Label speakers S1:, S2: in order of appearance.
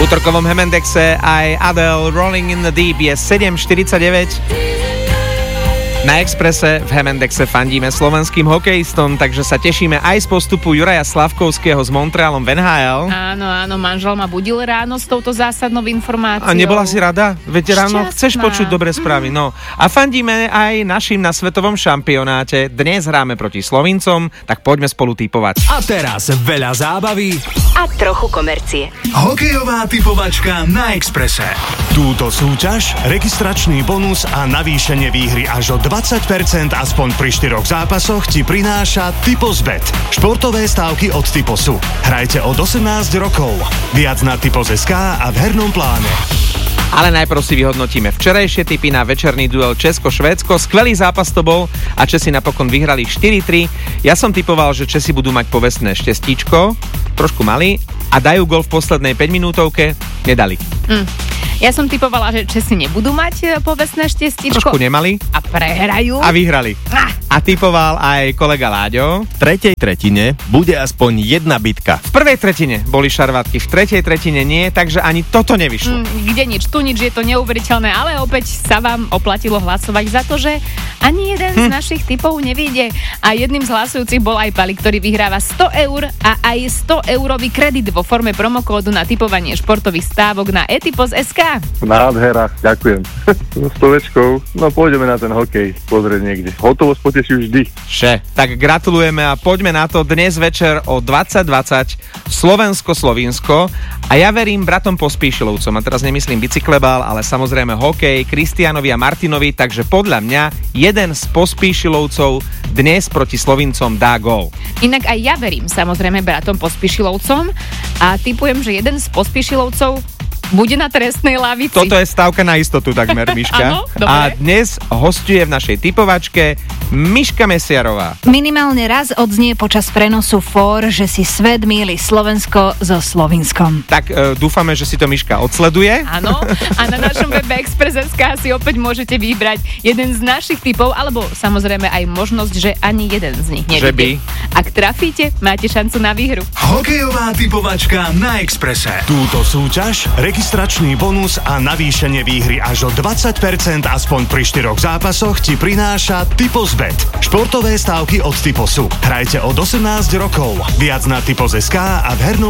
S1: útorkovom Hemendexe aj Adele Rolling in the Deep je 7:49. Na Expresse v Hemendexe fandíme slovenským hokejistom, takže sa tešíme aj z postupu Juraja Slavkovského s Montrealom v NHL.
S2: Áno, manžel ma budil ráno s touto zásadnou informáciou.
S1: A nebola si rada? Veď ráno
S2: Šťastná.
S1: chceš počuť dobré správy. No. A fandíme aj našim na svetovom šampionáte. Dnes hráme proti Slovincom, tak poďme spolu tipovať.
S3: A teraz veľa zábavy
S4: a trochu komercie.
S3: Hokejová typovačka na Expresse. Túto súťaž, registračný bonus a navýšenie výhry až o 20% aspoň pri 4 zápasoch ti prináša Typos.bet. Športové stávky od Typosu. Hrajte od 18 rokov. Viac na Typos.sk a v hernom pláne.
S1: Ale najprv si vyhodnotíme včerajšie tipy na večerný duel Česko-Švédsko. Skvelý zápas to bol a Česi napokon vyhrali 4-3. Ja som tipoval, že Česi budú mať povestné štestíčko, trošku mali, a dajú gol v poslednej 5 minútovke. Nedali.
S2: Ja som tipovala, že Česi nebudú mať povestné štestičko.
S1: Trošku nemali.
S2: A prehrajú.
S1: A vyhrali. A tipoval aj kolega Láďo.
S5: V tretej tretine bude aspoň jedna bitka.
S1: V prvej tretine boli šarvátky, v tretej tretine nie, takže ani toto nevyšlo.
S2: Kde nič, tu nič, je to neuveriteľné, ale opäť sa vám oplatilo hlasovať za to, že ani jeden z našich tipov nevyjde. A jedným z hlasujúcich bol aj Pali, ktorý vyhráva 100 eur a aj 100 eurový kredit vo forme promokódu na tipovanie športových stávok na eTipos.sk.
S6: Nádhera, ďakujem. So stovečkou, no pôjdeme na ten hokej pozrieť niekde. Hotovosť poteší vždy.
S1: Tak gratulujeme a poďme na to dnes večer o 20:20 Slovensko-Slovinsko a ja verím bratom Pospíšilovcom, a teraz nemyslím bicyklebal, ale samozrejme hokej, Kristianovi a Martinovi, takže podľa mňa jeden z Pospíšilovcov dnes proti Slovincom dá gól.
S2: Inak aj ja verím samozrejme bratom Pospíšilovcom a tipujem, že jeden z Pospíšilovcov bude na trestnej lavici.
S1: Toto je stávka na istotu takmer, Miška.
S2: Áno, dobre.
S1: A dnes hosťuje v našej typovačke Miška Mesiarová.
S7: Minimálne raz odznie počas prenosu FOR, že si svet mýli Slovensko so Slovinskom.
S1: Tak dúfame, že si to Miška odsleduje.
S2: Áno, a na našom webe Express.sk si opäť môžete vybrať jeden z našich tipov, alebo samozrejme aj možnosť, že ani jeden z nich nevíde.
S1: Že by.
S2: Ak trafíte, máte šancu na výhru.
S3: Hokejová typovačka na Expresse. Túto súťaž, registračný bonus a navýšenie výhry až o 20% aspoň pri 4 zápasoch ti prináša Typos.bet. Športové stávky od Typosu. Hrajte od 18 rokov. Viac na Typos.sk a v hernom